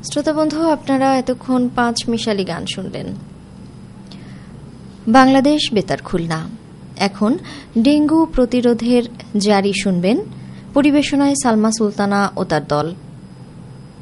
শ্রোতা বন্ধু, আপনারা এতক্ষণ 5 মিশালি গান শুনলেন। বাংলাদেশ বেতার খুলনা এখন ডেঙ্গু প্রতিরোধের জারি শুনবেন। পরিবেশনায় সালমা সুলতানা ও তার দল।